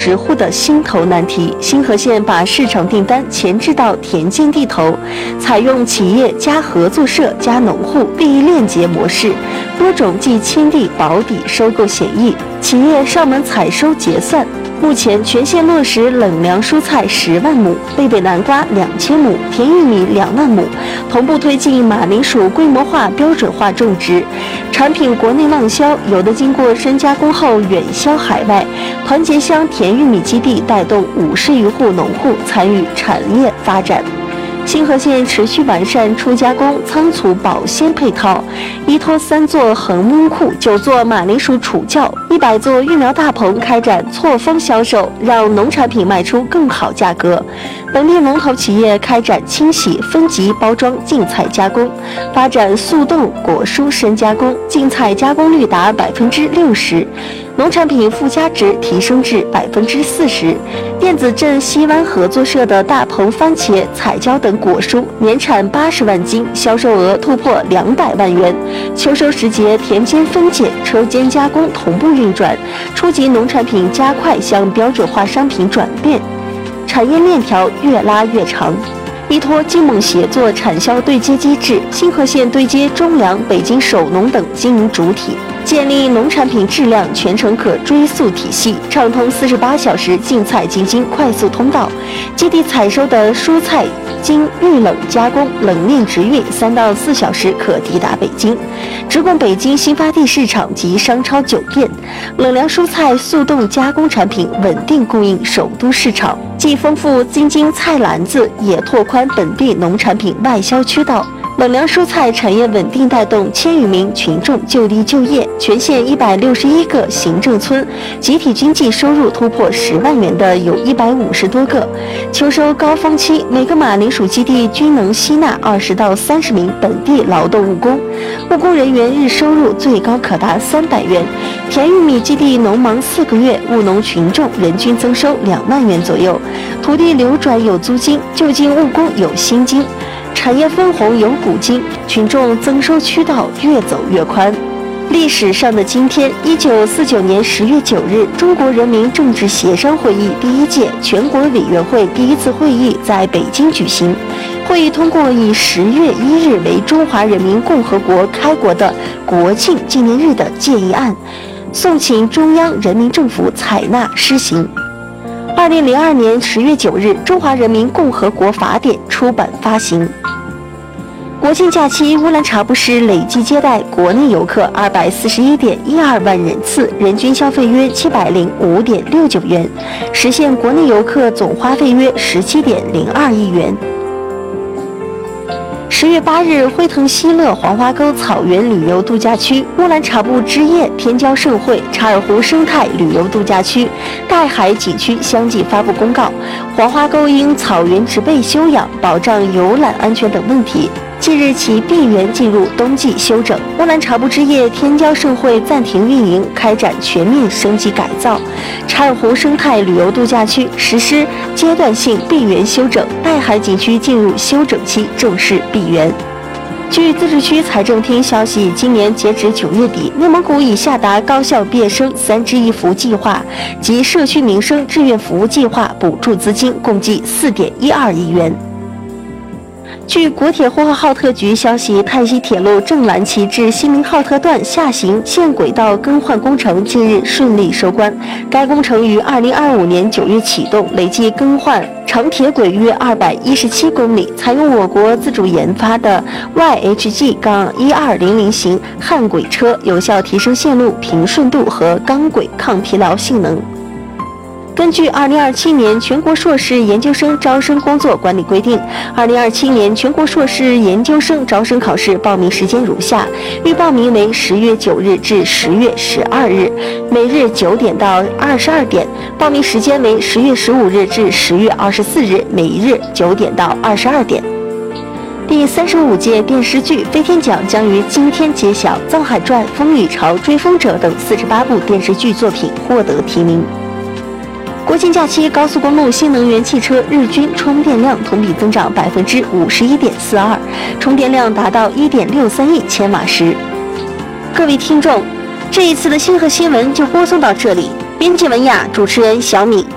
10户的心头难题。新河县把市场订单前置到田间地头，采用企业加合作社加农户利益链接模式，多种既签订保底收购协议，企业上门采收结算。目前全县落实冷凉蔬菜10万亩，贝贝南瓜2000亩，甜玉米2万亩，同步推进马铃薯规模化标准化种植，产品国内望销，有的经过深加工后远销海外。团结乡甜玉米基地带动50余户农户参与产业发展。新河县持续完善初加工仓储保鲜配套，依托3座恒温库、9座马铃薯储窖、100座育苗大棚开展错峰销售，让农产品卖出更好价格。本地龙头企业开展清洗、分级、包装、净菜加工，发展速冻果蔬深加工，净菜加工率达60%，农产品附加值提升至40%。电子镇西湾合作社的大棚番茄、彩椒等果蔬年产80万斤，销售额突破200万元。秋收时节，田间分拣、车间加工同步运转，初级农产品加快向标准化商品转变，产业链条越拉越长。依托金猛协作产销对接机制，新河县对接中粮、北京首农等经营主体，建立农产品质量全程可追溯体系，畅通48小时净菜进京快速通道。基地采收的蔬菜经预冷加工、冷链直运3到4小时可抵达北京，直供北京新发地市场及商超酒店。冷凉蔬菜速冻加工产品稳定供应首都市场，既丰富京津菜篮子，也拓宽本地农产品外销渠道。冷凉蔬菜产业稳定带动1000余名群众就地就业，全县161个行政村集体经济收入突破10万元的有150多个。秋收高峰期，每个马铃薯基地均能吸纳20到30名本地劳动务工，务工人员日收入最高可达300元。甜玉米基地农忙4个月，务农群众人均增收2万元左右，土地流转有租金，就近务工有薪金。产业分红有股金，群众增收渠道越走越宽。历史上的今天，1949年10月9日，中国人民政治协商会议第1届全国委员会第1次会议在北京举行。会议通过以10月1日为中华人民共和国开国的国庆纪念日的建议案，送请中央人民政府采纳施行。2002年10月9日，《中华人民共和国法典》出版发行。国庆假期，乌兰察布市累计接待国内游客241.12万人次，人均消费约705.69元，实现国内游客总花费约17.02亿元。10月8日，辉腾西乐黄花沟草原旅游度假区、乌兰察布之夜天骄盛会、查尔湖生态旅游度假区、岱海景区相继发布公告，黄花沟因草原植被休养、保障游览安全等问题，即日起闭园进入冬季休整。乌兰察布之夜天骄盛会暂停运营，开展全面升级改造。查尔湖生态旅游度假区实施阶段性闭园休整，岱海景区进入休整期，正式闭园。据自治区财政厅消息，今年截止9月底，内蒙古已下达高校毕业生3支1扶计划及社区民生志愿服务计划补助资金共计4.12亿元。据国铁呼和浩特局消息，泰西铁路正蓝旗至锡林浩特段下行线轨道更换工程近日顺利收官。该工程于2025年9月启动，累计更换长铁轨约217公里，采用我国自主研发的 YHG-1200 型焊轨车，有效提升线路平顺度和钢轨抗疲劳性能。根据2027年全国硕士研究生招生工作管理规定，2027年全国硕士研究生招生考试报名时间如下：预报名为10月9日至10月12日，每日9点到22点；报名时间为10月15日至10月24日，每日9点到22点。第35届电视剧飞天奖将于今天揭晓，《藏海传》《风雨潮》《追风者》等48部电视剧作品获得提名。国庆假期，高速公路新能源汽车日均充电量同比增长51.42%，充电量达到1.63亿千瓦时。各位听众，这一次的星河新闻就播送到这里。编辑文雅，主持人小米。